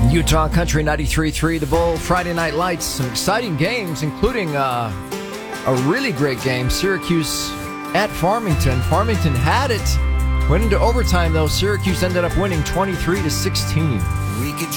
Utah Country 93.3 The Bull, Friday Night Lights. Some exciting games, including a really great game, Syracuse at Farmington. Farmington had it. Went into overtime, though. Syracuse ended up winning 23-16. We could